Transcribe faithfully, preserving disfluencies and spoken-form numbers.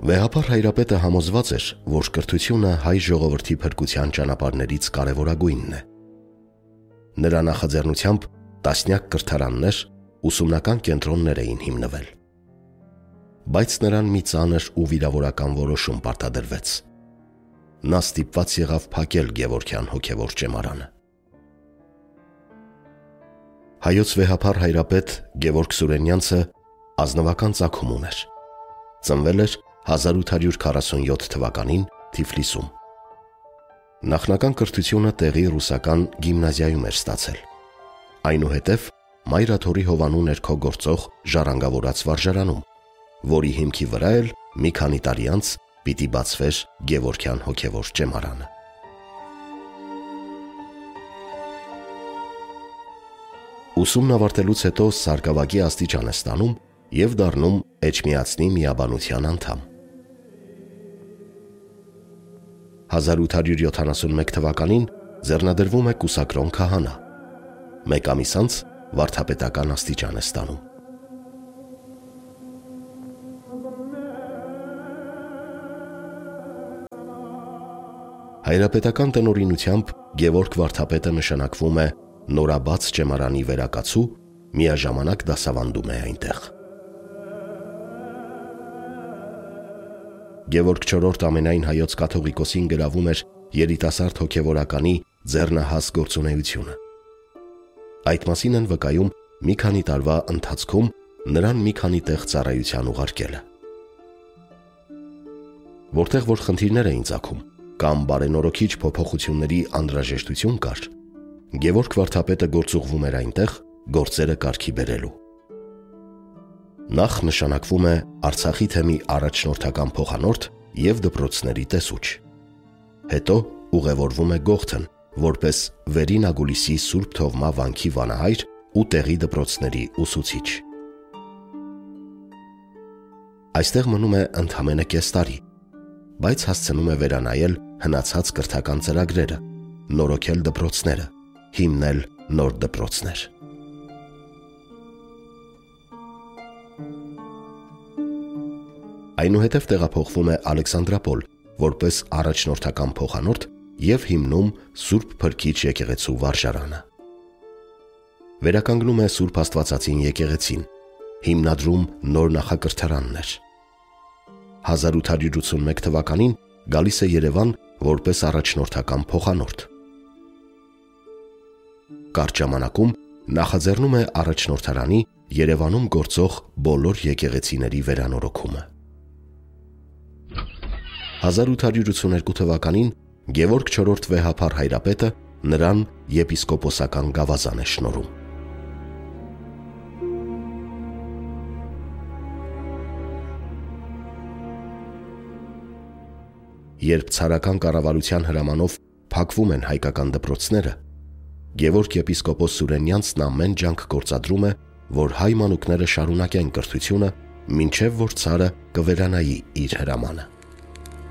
Վեհապար Հայրապետը համոզված էր, որ կրթությունը հայ ժողովրդի փրկության ճանապարհներից կարևորագույնն է։ Նրա նախաձեռնությամբ տասնյակ կրթարաններ, ուսումնական կենտրոններ էին հիմնվել։ Բայց նրան մի ծանր ու վիրավորական որոշում պարտադրվեց։ Նա ստիպված եղավ փակել Գևորգյան հոգևոր ճեմարանը։ Հայոց վեհապար Հայրապետ Գևորգ Սուրենյանցը ազնվական ծագում ուներ։ Ծնվել էր հազար ութ հարյուր քառասունյոթ թվականին Թիֆլիսում։ Նախնական կրթությունը տեղի ռուսական գիմնազիայում էր ստացել։ Այնուհետև Մայրաթորի հովանու ներքո գործող ժառանգավորած վարժարանում, որի հիմքի վրա էլ մի քանի տարի անց պիտի բացվեր Գևորգյան հոգևոր ճեմարանը։ Ուսումն ավարտելուց հետո սարկավագի աստիճան է ստանում և դառնում Էջմիածնի միաբանության անդամ։ հազար ութ հարյուր յոթանասունմեկ թվականին ձեռնադրվում է կուսակրոն քահանա։ Մեկ ամիս անց վարդապետական աստիճան է ստանում։ Հայրապետական տնօրինությամբ Գևորգ վարդապետը նշանակվում է նորաբաց ճեմարանի վերակացու, միաժամանակ դասավանդում է այնտեղ։ Գևորգ չորրորդ ամենայն հայոց կաթողիկոսին գրավում էր երիտասարդ հոգևորականի ձեռնահաս գործունեությունը։ Այդ մասին են վկայում մի քանի տարվա ընթացքում նրան մի քանի տեղ ծառայության ուղարկելը։ Որտեղ որ խնդիրներ էին ծագում կամ բարենորոքիչ փոփոխությունների անհրաժեշտություն կար, Գևորգ վարդապետը գործուղվում էր այնտեղ գործերը կարգի բերելու։ Նախ նշանակվում է Արցախի թեմի առաջնորդական փոխանորդ և դպրոցների տեսուչ։ Հետո ուղևորվում է Գողթն, որպես Վերին Ագուլիսի Սուրբ Թովմա վանքի վանահայր ու տեղի դպրոցների ուսուցիչ։ Այստեղ մնում է ընդամենը կես տարի, բայց հասցնում է վերանայել հնացած կրթական ծրագրերը, նորոգել դպրոցները, հիմնել նոր դպրոցներ։ Այնուհետև տեղափոխվում է Ալեքսանդրապոլ, որպես առաջնորդական փոխանորդ և հիմնում Սուրբ Փրկիչ եկեղեցու վարժարանը։ Վերականգնում է Սուրբ Աստվածածին եկեղեցին, հիմնադրում նոր նախակրթարաններ։ հազար ութ հարյուր ութսունմեկ թվականին գալիս է Երևան որպես առաջնորդական փոխանորդ։ Կարճ ժամանակում նախաձեռնում է առաջնորդարանի Երևանում գործող բոլոր եկեղեցիների վերանորոգումը։ հազար ութ հարյուր ութսուներկու թվականին Գևորգ չորրորդ վեհապար Հայրապետը նրան եպիսկոպոսական գավազան է շնորհում։ Երբ ցարական կառավարության հրամանով փակվում են հայկական դպրոցները, Գևորգ եպիսկոպոս Սուրենյանցն ամեն ջանք գործադրում է, որ հայ մանուկները շարունակեն կրթությունը, մինչև որ ցարը կվերանայի իր հրամանը։